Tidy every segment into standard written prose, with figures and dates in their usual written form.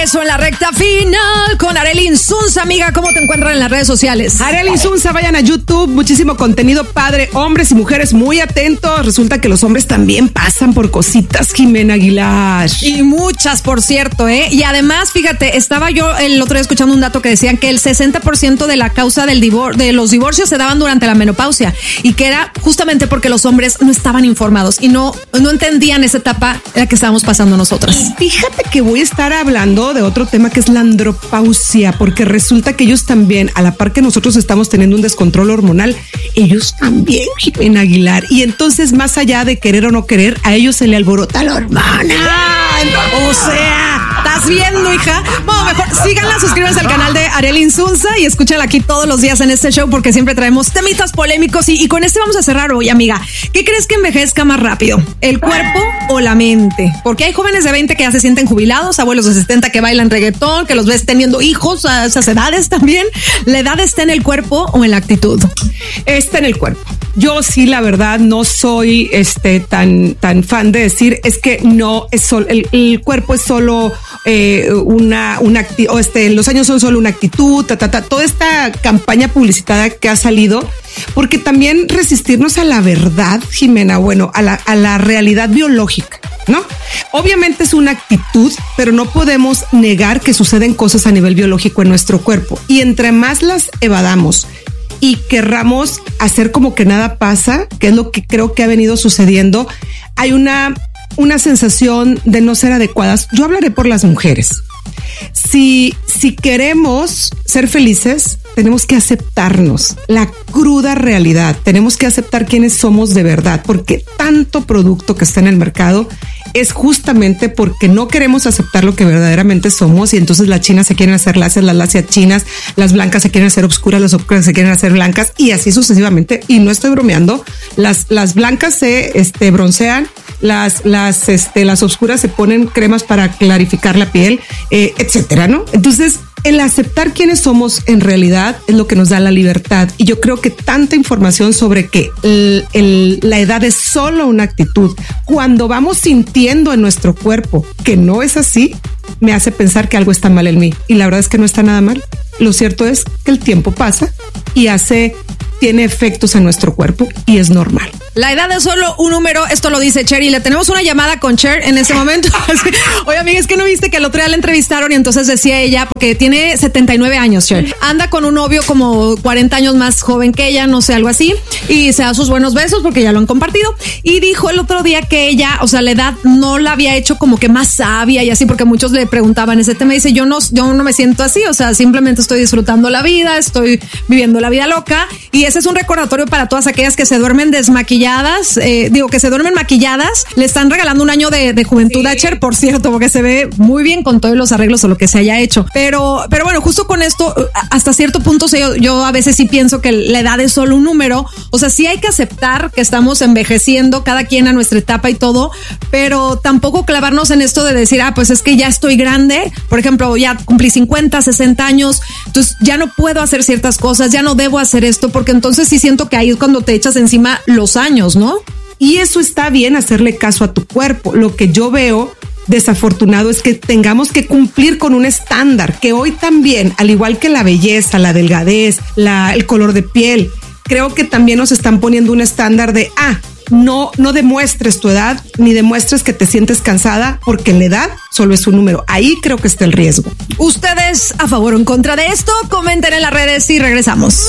regreso en la recta final con Arely Insunza. Amiga, ¿cómo te encuentran en las redes sociales? Arely Insunza, vayan a YouTube, muchísimo contenido padre, hombres y mujeres muy atentos. Resulta que los hombres también pasan por cositas, Jimena Aguilar. Y muchas, por cierto, ¿eh? Y además, fíjate, estaba yo el otro día escuchando un dato que decían que el 60% de la causa de los divorcios se daban durante la menopausia y que era justamente porque los hombres no estaban informados y no entendían esa etapa en la que estábamos pasando nosotras. Fíjate que voy a estar hablando de otro tema que es la andropausia, porque resulta que ellos también, a la par que nosotros estamos teniendo un descontrol hormonal, ellos también, Jimena Aguilar. Y entonces, más allá de querer o no querer, a ellos se le alborota la hormona. O sea, ¿estás viendo, hija? Bueno, mejor síganla, suscríbanse al canal de Arely Insunza y escúchala aquí todos los días en este show porque siempre traemos temitas polémicos y con este vamos a cerrar hoy, amiga. ¿Qué crees que envejezca más rápido? ¿El cuerpo o la mente? Porque hay jóvenes de 20 que ya se sienten jubilados, abuelos de 70 que bailan reggaetón, que los ves teniendo hijos a esas edades también. ¿La edad está en el cuerpo o en la actitud? Está en el cuerpo. Yo sí, la verdad, no soy tan fan de decir es que no es solo el cuerpo es solo una actitud, los años son solo una actitud, toda esta campaña publicitada que ha salido, porque también resistirnos a la verdad, Jimena, bueno, a la realidad biológica, ¿no? Obviamente es una actitud, pero no podemos negar que suceden cosas a nivel biológico en nuestro cuerpo y entre más las evadamos y querramos hacer como que nada pasa, que es lo que creo que ha venido sucediendo, hay una sensación de no ser adecuadas. Yo hablaré por las mujeres. Si queremos ser felices, tenemos que aceptarnos la cruda realidad. Tenemos que aceptar quiénes somos de verdad, porque tanto producto que está en el mercado es justamente porque no queremos aceptar lo que verdaderamente somos y entonces las chinas se quieren hacer lacias, las lacias chinas, las blancas se quieren hacer obscuras, las obscuras se quieren hacer blancas y así sucesivamente. Y no estoy bromeando, las blancas se broncean, las obscuras se ponen cremas para clarificar la piel, etcétera, ¿no? Entonces, el aceptar quiénes somos en realidad es lo que nos da la libertad. Y yo creo que tanta información sobre que la edad es solo una actitud, cuando vamos sintiendo en nuestro cuerpo que no es así, me hace pensar que algo está mal en mí. Y la verdad es que no está nada mal. Lo cierto es que el tiempo pasa y tiene efectos en nuestro cuerpo y es normal. La edad es solo un número, esto lo dice Cher y le tenemos una llamada con Cher en este momento. Oye, amiga, es que no viste que el otro día la entrevistaron y entonces decía ella, porque tiene 79 años, Cher, anda con un novio como 40 años más joven que ella, no sé, algo así, y se da sus buenos besos porque ya lo han compartido. Y dijo el otro día que ella, o sea, la edad no la había hecho como que más sabia y así, porque muchos le preguntaban ese tema y dice, yo no me siento así, o sea, simplemente estoy disfrutando la vida, estoy viviendo la vida loca. Y ese es un recordatorio para todas aquellas que se duermen desmaquilladas, que se duermen maquilladas. Le están regalando un año de juventud a Cher, por cierto, porque se ve muy bien con todos los arreglos o lo que se haya hecho. Pero bueno, justo con esto, hasta cierto punto, yo a veces sí pienso que la edad es solo un número. O sea, sí hay que aceptar que estamos envejeciendo, cada quien a nuestra etapa y todo, pero tampoco clavarnos en esto de decir, pues es que ya estoy grande. Por ejemplo, ya cumplí 50, 60 años, entonces ya no puedo hacer ciertas cosas, ya no debo hacer esto, porque entonces sí siento que ahí es cuando te echas encima los años, ¿no? Y eso está bien, hacerle caso a tu cuerpo. Lo que yo veo desafortunado es que tengamos que cumplir con un estándar que hoy también, al igual que la belleza, la delgadez, el color de piel, creo que también nos están poniendo un estándar de no demuestres tu edad ni demuestres que te sientes cansada, porque la edad solo es un número. Ahí creo que está el riesgo. ¿Ustedes a favor o en contra de esto? Comenten en las redes y regresamos.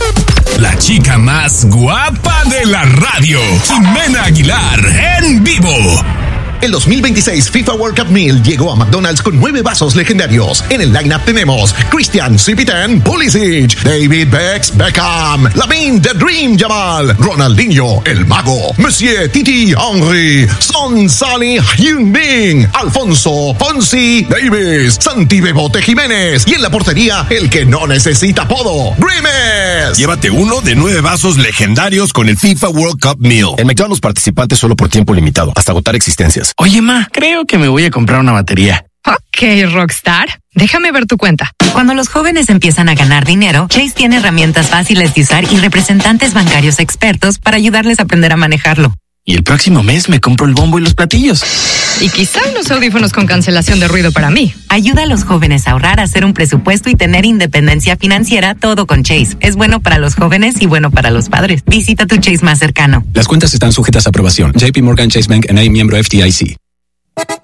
La chica más guapa de la radio, Jimena Aguilar, en vivo. El 2026 FIFA World Cup Meal llegó a McDonald's con 9 vasos legendarios. En el lineup tenemos Christian CP10 Pulisic, David Beckham, Lamine The Dream Yamal, Ronaldinho El Mago, Monsieur Titi Henry, Son Salih Heung-min, Alfonso Ponzi Davis, Santi Bebote Jiménez y en la portería el que no necesita apodo, Grimes. Llévate uno de 9 vasos legendarios con el FIFA World Cup Meal. En McDonald's participantes solo por tiempo limitado, hasta agotar existencias. Oye, ma, creo que me voy a comprar una batería. Ok, Rockstar. Déjame ver tu cuenta. Cuando los jóvenes empiezan a ganar dinero, Chase tiene herramientas fáciles de usar y representantes bancarios expertos para ayudarles a aprender a manejarlo. Y el próximo mes me compro el bombo y los platillos. Y quizá unos audífonos con cancelación de ruido para mí. Ayuda a los jóvenes a ahorrar, a hacer un presupuesto y tener independencia financiera, todo con Chase. Es bueno para los jóvenes y bueno para los padres. Visita tu Chase más cercano. Las cuentas están sujetas a aprobación. JP Morgan Chase Bank N.A., miembro FDIC.